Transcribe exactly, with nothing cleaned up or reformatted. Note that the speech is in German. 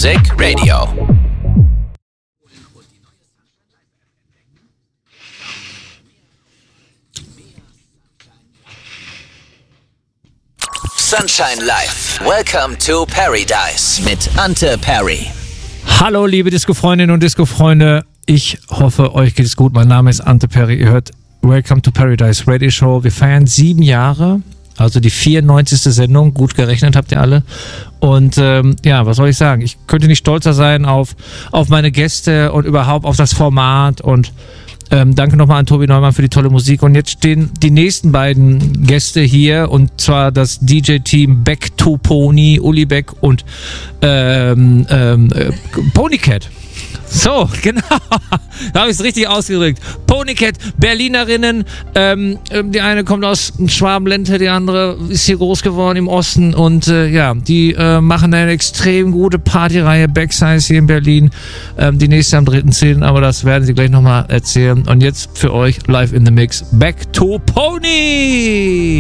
Music Radio. Sunshine Live. Welcome to Paradise mit Ante Perry. Hallo liebe Disco-Freundinnen und Disco-Freunde. Ich hoffe, euch geht es gut. Mein Name ist Ante Perry. Ihr hört Welcome to Paradise Radio Show. Wir feiern sieben Jahre. Also die vierundneunzigste Sendung, gut gerechnet habt ihr alle. Und ähm, ja, was soll ich sagen? Ich könnte nicht stolzer sein auf, auf meine Gäste und überhaupt auf das Format. Und ähm, danke nochmal an Tobi Neumann für die tolle Musik. Und jetzt stehen die nächsten beiden Gäste hier, und zwar das D J-Team Back to Pony, Uli Beck und ähm, ähm, äh, Ponycat. So, genau. Da habe ich es richtig ausgedrückt. Ponycat, Berlinerinnen. Ähm, die eine kommt aus Schwabenländle, die andere ist hier groß geworden im Osten. Und äh, ja, die äh, machen eine extrem gute Partyreihe Backsize hier in Berlin. Ähm, die nächste am dritten zehnten aber das werden sie gleich nochmal erzählen. Und jetzt für euch live in the mix Back to Pony!